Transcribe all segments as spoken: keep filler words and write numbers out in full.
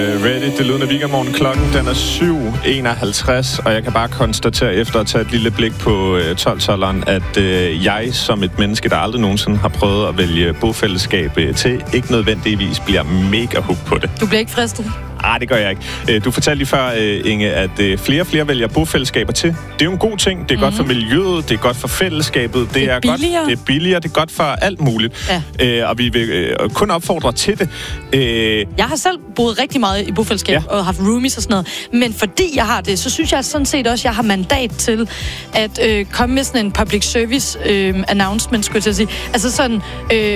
Ready, det lyder weekendmorgen. Klokken den er syv enoghalvtreds, og jeg kan bare konstatere efter at tage et lille blik på øh, tolv-tolveren, at øh, jeg som et menneske, der aldrig nogensinde har prøvet at vælge bofællesskab øh, til, ikke nødvendigvis bliver mega hooked på det. Du bliver ikke fristet? Nej, det gør jeg ikke. Du fortalte lige før, Inge, at flere og flere vælger bofællesskaber til. Det er jo en god ting. Det er mm. godt for miljøet, det er godt for fællesskabet. Det, det er, er billigere. Godt, det er billigere, det er godt for alt muligt. Ja. Øh, og vi vil øh, kun opfordre til det. Øh... Jeg har selv boet rigtig meget i bofællesskab ja. og haft roomies og sådan noget. Men fordi jeg har det, så synes jeg sådan set også, at jeg har mandat til at øh, komme med sådan en public service øh, announcement, skulle jeg til at sige. Altså sådan... Øh,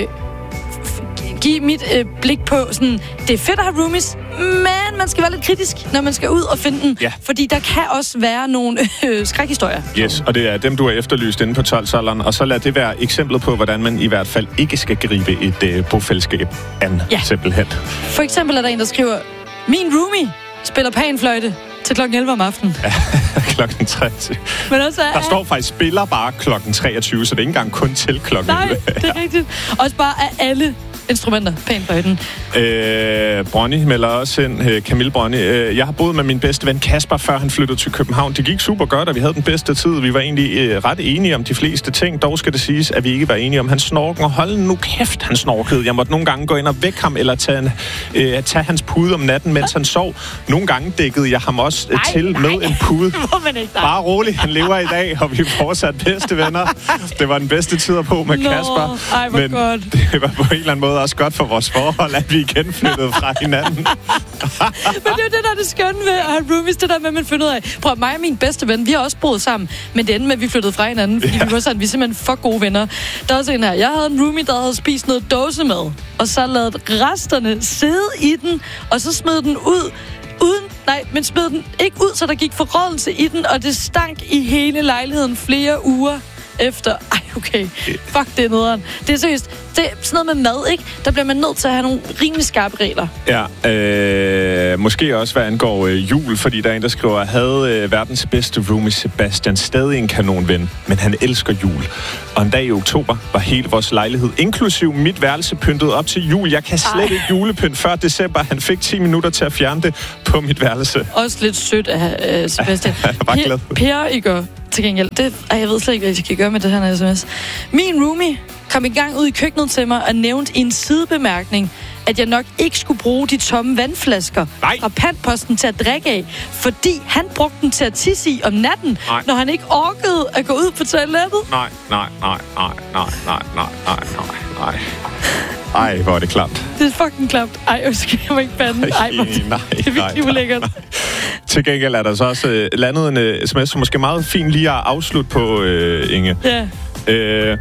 give mit øh, blik på sådan, det er fedt at have roomies, men man skal være lidt kritisk, når man skal ud og finde den. Ja. Fordi der kan også være nogle øh, skrækhistorier. Yes, og det er dem, du har efterlyst inde på tolv-tolveren. Og så lad det være eksemplet på, hvordan man i hvert fald ikke skal gribe et øh, bofællesskab an, ja. simpelthen. For eksempel er der en, der skriver, min roomie spiller panfløjte til klokken elleve om aftenen. Ja, klokken treogtyve. Men også er, der står faktisk, spiller bare klokken treogtyve, så det er ikke engang kun til klokken elleve. Nej, det er rigtigt. Også bare af alle instrumenter, panfløjten. Øh, Bronny melder også ind, øh, Camille Bronny. Øh, jeg har boet med min bedste ven Kasper, før han flyttede til København. Det gik super godt, og vi havde den bedste tid. Vi var egentlig øh, ret enige om de fleste ting. Dog skal det siges, at vi ikke var enige om hans snorken. Og hold nu kæft, han snorkede. Jeg måtte nogle gange gå ind og vække ham, eller tage, en, øh, tage hans pude om natten, mens han sov. Nogle gange dækkede jeg ham også øh, nej, til nej. med en pude. Ikke, bare rolig, han lever i dag, og vi er fortsat bedste venner. Det var den bedste tid at bo med Nå, Kasper. Ej, men godt. det var på en eller anden måde også godt for vores forhold, at vi igen flyttede fra hinanden. Men det er jo det, der er det skønne ved at have roomies, det der med, at man finder ud af. Prøv, mig og min bedste ven, vi har også boet sammen, men det endte med, at vi flyttede fra hinanden, fordi ja. vi var sådan, vi er simpelthen for gode venner. Der er også en her, jeg havde en roomie, der havde spist noget dåsemad, og så ladet resterne sidde i den, og så smed den ud, uden, nej, men smed den ikke ud, så der gik forrådelse i den, og det stank i hele lejligheden flere uger efter. Ej, okay. Fuck, det er nederen. Det er seriøst. Det er sådan noget med mad, ikke? Der bliver man nødt til at have nogle rimelig skarpe regler. Ja, øh, måske også hvad angår øh, jul, fordi der er en, der skriver, at havde øh, verdens bedste roomie Sebastian stadig en kanonven, men han elsker jul. Og en dag i oktober var hele vores lejlighed, inklusiv mit værelse, pyntet op til jul. Jeg kan slet Ej. ikke julepynt før december. Han fik ti minutter til at fjerne det på mit værelse. Også lidt sødt af uh, Sebastian. Jeg var bare glad. Per, per i går til gengæld. Det, ej, jeg ved slet ikke, hvad jeg skal gøre med det her, når sms. Min roomie kom i gang ud i køkkenet til mig og nævnte i en sidebemærkning, at jeg nok ikke skulle bruge de tomme vandflasker Nej. fra pantposten til at drikke af, fordi han brugte den til at tisse i om natten, Nej. når han ikke orkede at gå ud på toilettet. Nej, nej, nej, nej, nej, nej, nej, nej, nej, nej. Ej, hvor er det klamt. Det er fucking klamt. Ej, jeg skal jeg ikke bande. Ej, nej, nej, det er virkelig ulækkert. Til gengæld er der så også øh, landet en øh, sms, som måske meget fint lige at afslutte på, øh, Inge. Ja. Øh,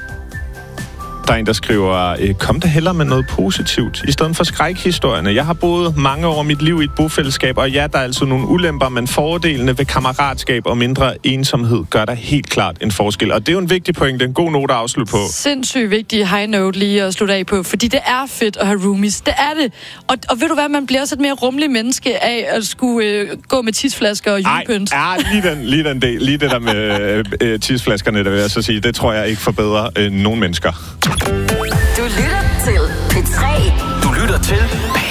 Der er en, der skriver, kom der hellere med noget positivt, i stedet for skrækhistorierne. Jeg har boet mange år af mit liv i et bofællesskab, og ja, der er altså nogle ulemper, men fordelene ved kammeratskab og mindre ensomhed gør der helt klart en forskel. Og det er jo en vigtig pointe, en god note at afslutte på. Sindssygt vigtig high note lige at slutte af på, fordi det er fedt at have roomies. Det er det. Og, og ved du hvad, man bliver også et mere rummelig menneske af at skulle øh, gå med tidsflasker og julepynt. Ej, ja, lige den, lige den del, lige det der med øh, tidsflaskerne, der vil jeg så sige, det tror jeg ikke forbedrer øh, nogen mennesker. Du lytter til P tre. Du lytter til